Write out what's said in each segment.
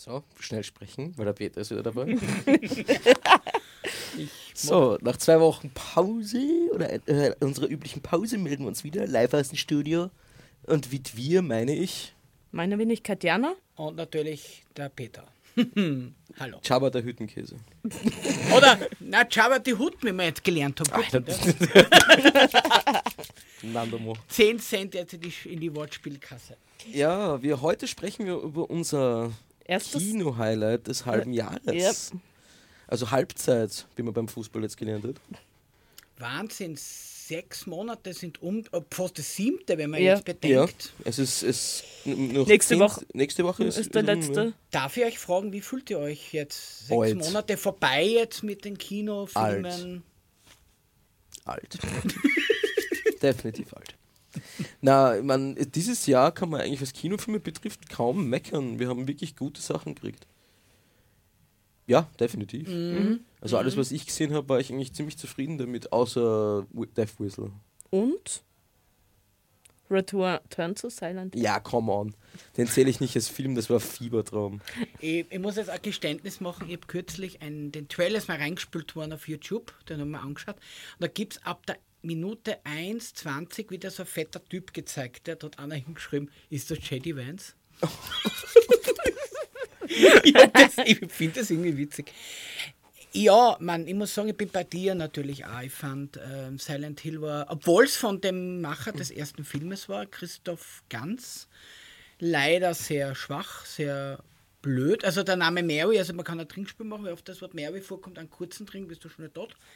So, schnell sprechen, weil der Peter ist wieder dabei. So, nach 2 Wochen Pause oder unserer üblichen Pause melden wir uns wieder live aus dem Studio. Und mit wir meine ich Meine Wenigkeit Jana. Und natürlich der Peter. Hallo. Chaba der Hüttenkäse. Oder, Chaba die Hut, wie wir jetzt gelernt haben. 10 Cent jetzt in die Wortspielkasse. Ja, heute sprechen wir über unser Kino-Highlight des halben Jahres. Yep. Also Halbzeit, wie man beim Fußball jetzt gelernt hat. Wahnsinn, 6 Monate sind fast das 7., wenn man jetzt bedenkt. Ja, es ist noch nächste Woche ist der letzte. Darf ich euch fragen, wie fühlt ihr euch jetzt? 6 Monate vorbei jetzt mit den Kinofilmen? Alt. Definitiv alt. Na, dieses Jahr kann man eigentlich, was Kinofilme betrifft, kaum meckern. Wir haben wirklich gute Sachen gekriegt. Ja, definitiv. Also alles, was ich gesehen habe, war ich eigentlich ziemlich zufrieden damit, außer Death Whistle. Und? Return to Silent Hill. Ja, come on. Den zähle ich nicht als Film, das war Fiebertraum. Ich muss jetzt ein Geständnis machen, ich habe kürzlich den Trailer ist mal reingespült worden auf YouTube, den haben wir angeschaut. Und da gibt es ab der Minute 1,20 wieder so ein fetter Typ gezeigt. Der hat einer hingeschrieben, ist das J.D. Vance? Ich finde das irgendwie witzig. Ja, ich muss sagen, ich bin bei dir natürlich auch. Ich fand Silent Hill war, obwohl es von dem Macher des ersten Filmes war, Christoph Gans, leider sehr schwach, sehr blöd. Also der Name Mary, also man kann ein Trinkspiel machen, wie oft das Wort Mary vorkommt, einen kurzen Trink, bist du schon nicht tot.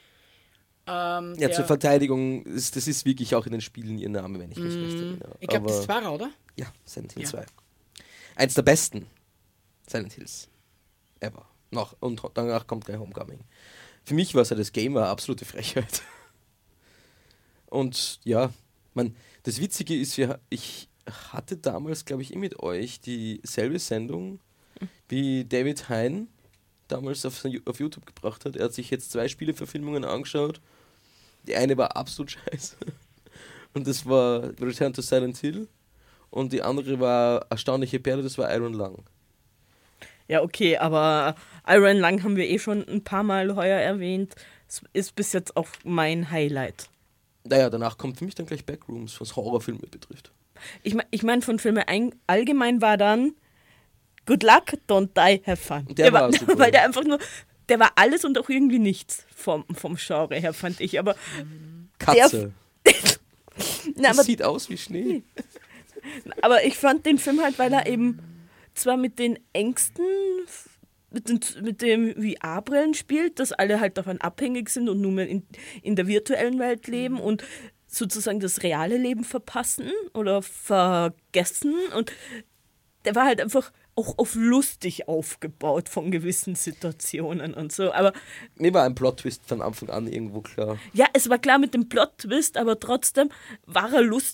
Zur Verteidigung, das ist wirklich auch in den Spielen ihr Name, wenn ich mich recht erinnere. Ich glaube, das war er, oder? Ja, Silent Hill 2. Eins der besten Silent Hills ever. Und danach kommt gleich Homecoming. Für mich war es ja das Game eine absolute Frechheit. Und ja, das Witzige ist, ich hatte damals, glaube ich, mit euch dieselbe Sendung, wie David Hein damals auf YouTube gebracht hat. Er hat sich jetzt 2 Spieleverfilmungen angeschaut. Die eine war absolut scheiße. Und das war Return to Silent Hill. Und die andere war Erstaunliche Perle, das war Iron Lung. Ja, okay, aber Iron Lung haben wir schon ein paar Mal heuer erwähnt. Es ist bis jetzt auch mein Highlight. Naja, danach kommt für mich dann gleich Backrooms, was Horrorfilme betrifft. Ich meine, von Filmen allgemein war dann Good Luck, Don't Die, Have Fun. Der war super. Weil der einfach nur, der war alles und auch irgendwie nichts vom Genre her, fand ich. Aber Katze. Das sieht aus wie Schnee. Aber ich fand den Film halt, weil er eben zwar mit den Ängsten, mit dem VR-Brillen spielt, dass alle halt davon abhängig sind und nur mehr in der virtuellen Welt leben und sozusagen das reale Leben verpassen oder vergessen. Und der war halt einfach auch auf lustig aufgebaut von gewissen Situationen und so. Aber mir war ein Plot-Twist von Anfang an irgendwo klar. Ja, es war klar mit dem Plot-Twist, aber trotzdem war er